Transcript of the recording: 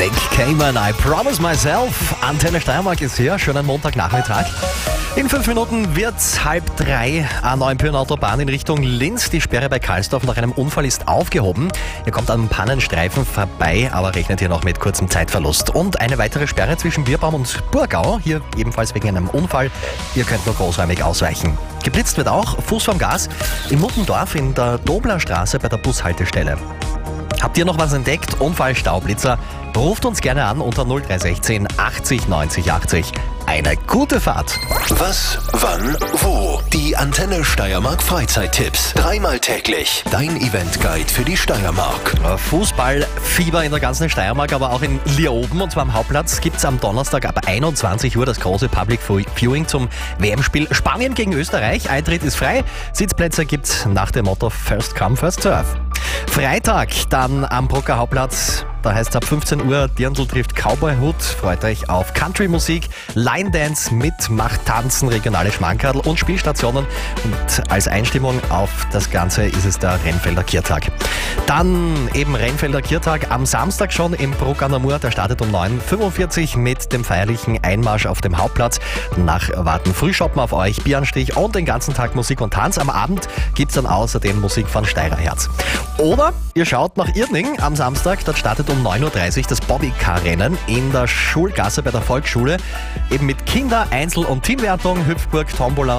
Nick Cayman, I Promise Myself. Antenne Steiermark ist hier, schönen Montagnachmittag. In 5 Minuten wird's 2:30 A9 Autobahn in Richtung Linz. Die Sperre bei Karlsdorf nach einem Unfall ist aufgehoben. Ihr kommt am Pannenstreifen vorbei, aber rechnet hier noch mit kurzem Zeitverlust. Und eine weitere Sperre zwischen Bierbaum und Burgau, hier ebenfalls wegen einem Unfall. Ihr könnt nur großräumig ausweichen. Geblitzt wird auch, Fuß vom Gas, in Muttendorf in der Doblerstraße bei der Bushaltestelle. Habt ihr noch was entdeckt? Unfall, Staublitzer? Ruft uns gerne an unter 0316 80 90 80. Eine gute Fahrt. Was, wann, wo? Die Antenne Steiermark Freizeittipps. 3-mal täglich. Dein Eventguide für die Steiermark. Fußballfieber in der ganzen Steiermark, aber auch in Leoben. Und zwar am Hauptplatz gibt es am Donnerstag ab 21 Uhr das große Public Viewing zum WM-Spiel Spanien gegen Österreich. Eintritt ist frei. Sitzplätze gibt's nach dem Motto First Come, First Serve. Freitag dann am Brucker Hauptplatz. Da heißt es ab 15 Uhr, Dirndl trifft Cowboy Hood. Freut euch auf Country-Musik, Line-Dance mit Machttanzen, regionale Schmankerl und Spielstationen. Und als Einstimmung auf das Ganze ist es der Rennfelder Kirtag. Dann eben Rennfelder Kirtag am Samstag schon im Bruck an der Mur. Der startet um 9:45 Uhr mit dem feierlichen Einmarsch auf dem Hauptplatz. Danach warten Frühschoppen auf euch, Bieranstich und den ganzen Tag Musik und Tanz. Am Abend gibt es dann außerdem Musik von Steirer Herz. Oder ihr schaut nach Irning am Samstag. Dort startet um 9:30 Uhr das Bobbycar-Rennen in der Schulgasse bei der Volksschule. Eben mit Kinder-, Einzel- und Teamwertung, Hüpfburg, Tombola